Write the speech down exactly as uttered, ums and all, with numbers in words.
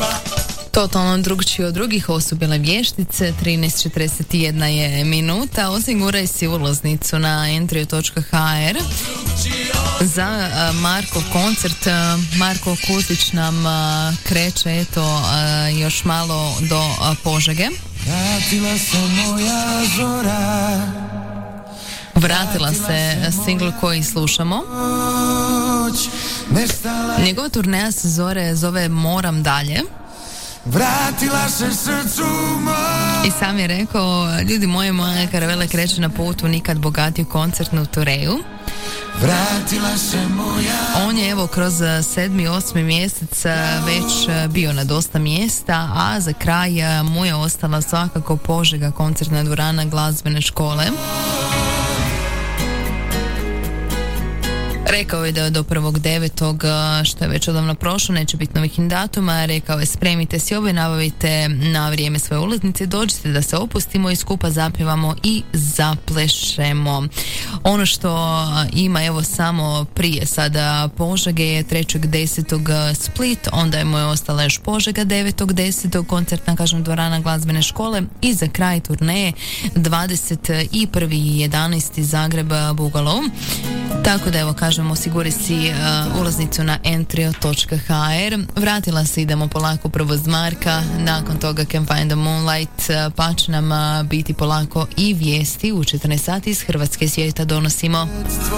Totalno drugčije od drugih, ovo su bile vještice. Trinaest četrdeset jedna je minuta. Osiguraj si ulaznicu na entrio točka ha er za uh, Markov koncert. uh, Marko Kuzić nam uh, kreće eto uh, još malo do uh, Požege. Vratila se moja zora, Vratila se singl koji slušamo. Njegova turneja se zove, zove Moram dalje. Vratila se srcu moj. I sam je rekao, ljudi moji, moja karavela kreće na putu nikad bogatiju koncertnu tureju. Vratila se moja. On je evo kroz sedmi, osmi mjesec već bio na dosta mjesta, a za kraj mu je ostala svakako Požega, koncertna dvorana glazbene škole. Rekao je da do prvog devetog, što je već odavno prošlo, neće biti novih datuma. Rekao je, spremite si ove, nabavite na vrijeme svoje ulaznice, dođite da se opustimo i skupa zapjevamo i zaplešemo. Ono što ima evo samo prije sada Požege je trećeg desetog Split, onda je mu je ostala još Požega devetog desetog koncertna, kažem, dvorana glazbene škole i za kraj turneje dvadeset prvi jedanaesti Zagreb Bugalow. Tako da evo kažem, osiguri si uh, ulaznicu na entrio točka ha er. Vratila se, idemo polako prvo z Marka, nakon toga Can Find the Moonlight, uh, pa će nam uh, biti polako i vijesti. U četrnaest sati iz Hrvatske svijeta donosimo